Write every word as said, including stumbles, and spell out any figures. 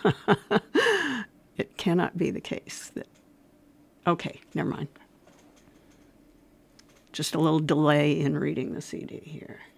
It cannot be the case that, okay, never mind. Just a little delay in reading the C D here.